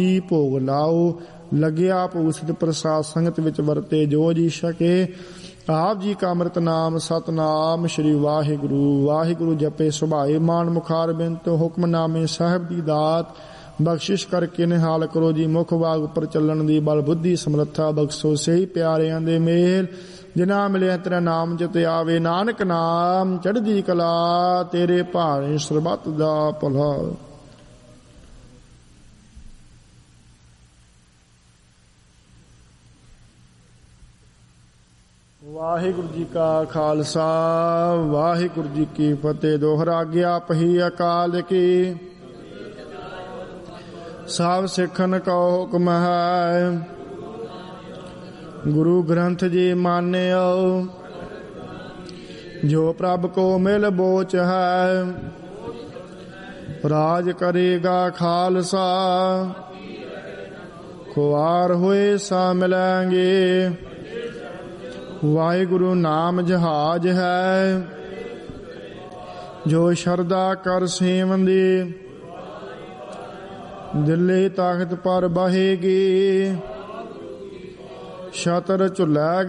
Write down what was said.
ਭੋਗ ਲਾਓ। ਲੱਗਿਆ ਭੋਗ ਸਿਧ ਪ੍ਰਸਾਦ ਸੰਗਤ ਵਿੱਚ ਵਰਤੇ ਜੋ ਜੀ ਛਕੇ। ਆਪ ਜੀ ਕਾ ਅੰਮ੍ਰਿਤ ਨਾਮ ਸਤਨਾਮ ਸ਼੍ਰੀ ਵਾਹਿਗੁਰੂ। ਵਾਹਿਗੁਰੂ ਜਪੇ ਸੁਭਾਏ ਮਾਨ ਮੁਖਾਰ ਬਿੰਤ। ਹੁਕਮਨਾਮੇ ਸਾਹਿਬ ਦੀ ਦਾਤ ਬਖਸ਼ਿਸ਼ ਕਰਕੇ ਨਿਹਾਲ ਕਰੋ ਜੀ। ਮੁਖ ਵਾਗ ਉੱਪਰ ਚੱਲਣ ਦੀ ਬਲ ਬੁੱਧੀ ਸਮਰੱਥਾ ਬਖਸ਼ੋ। ਸਹੀ ਪਿਆਰਿਆਂ ਦੇ ਮੇਲ ਜਿਨ੍ਹਾਂ ਮਿਲਿਆ ਤੇਰਾ ਨਾਮ ਚਿਤ ਆਵੇ। ਨਾਨਕ ਨਾਮ ਚੜ੍ਹਦੀ ਕਲਾ ਤੇਰੇ ਭਾਣੇ ਸਰਬੱਤ ਦਾ ਭਲਾ। ਵਾਹਿਗੁਰੂ ਜੀ ਕਾ ਖਾਲਸਾ ਵਾਹਿਗੁਰੂ ਜੀ ਕੀ ਫਤਿਹ। ਦੋਹਰਾ ਗਿਆ ਪਹੀ ਅਕਾਲ ਕੀ ਸਭ ਸਿੱਖਨ ਕੋ ਹੁਕਮ ਹੈ। ਗੁਰੂ ਗ੍ਰੰਥ ਜੀ ਮਾਨਿਓ ਜੋ ਪ੍ਰਭ ਕੋ ਮਿਲ ਬੋਚ ਹੈ। ਰਾਜ ਕਰੇਗਾ ਖਾਲਸਾ ਖੁਆਰ ਹੋਏ ਸਾ ਮਿਲਾਂਗੇ। ਵਾਹਿਗੁਰੂ ਨਾਮ ਜਹਾਜ ਹੈ ਜੋ ਸ਼ਰਧਾ ਕਰ ਸੇਵੰਦੀ। ਦਿੱਲੀ ਤਖਤ ਪਰ ਬਹੇਗੀ ਛਤਰ ਝੁੱਲਾ